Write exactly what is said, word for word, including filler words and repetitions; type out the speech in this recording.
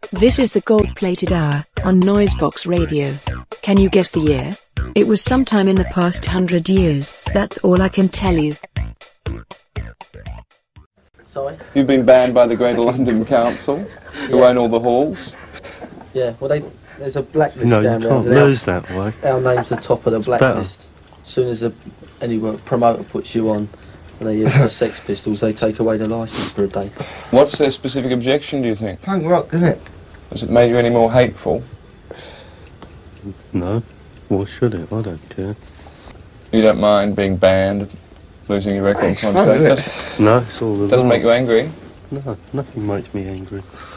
This is the gold-plated hour on Noisebox Radio. Can you guess the year? It was sometime in the past hundred years. That's all I can tell you. Sorry? You've been banned by the Greater London Council, who Yeah. own all the halls. Yeah, well, they, there's a blacklist No, you down can't there. lose that way. Our name's the top of the better. blacklist. As soon as a, any promoter puts you on and they use the Sex Pistols, they take away the licence for a day. What's their specific objection, do you think? Punk rock, isn't it? Has it made you any more hateful? No. Why should it? I don't care. You don't mind being banned, losing your record It's fun, contract? isn't it? Does- No, it's all the Doesn't make you laugh. angry? No, nothing makes me angry.